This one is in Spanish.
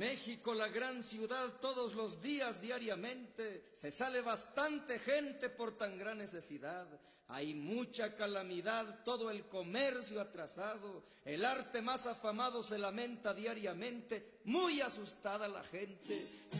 México, la gran ciudad, todos los días, diariamente, se sale bastante gente por tan gran necesidad. Hay mucha calamidad, todo el comercio atrasado, el arte más afamado se lamenta diariamente, muy asustada la gente.